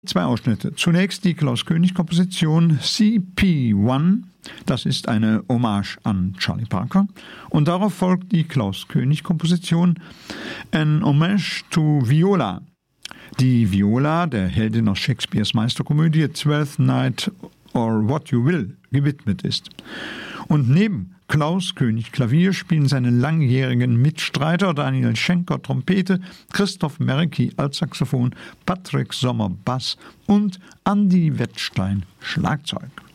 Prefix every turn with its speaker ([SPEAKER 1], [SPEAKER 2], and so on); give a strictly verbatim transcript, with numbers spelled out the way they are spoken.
[SPEAKER 1] Zwei Ausschnitte. Zunächst die Klaus-König-Komposition C P eins. Das ist eine Hommage an Charlie Parker. Und darauf folgt die Klaus-König-Komposition An Homage to Viola. Die Viola, der Heldin aus Shakespeares Meisterkomödie Twelfth Night or What You Will, gewidmet ist. Und neben Klaus König Klavier spielen seine langjährigen Mitstreiter Daniel Schenker Trompete, Christoph Merki Altsaxophon, Patrick Sommer Bass und Andi Wettstein Schlagzeug.